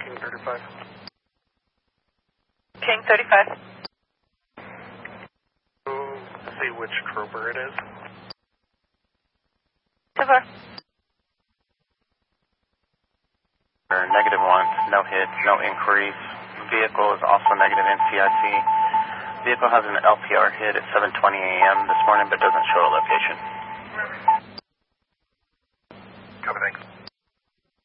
King 35. King 35. See which trooper it is. Cover. -1, no hit, no inquiries. Vehicle is also negative NCIC. Vehicle has an LPR hit at 7:20 a.m. this morning but doesn't show a location.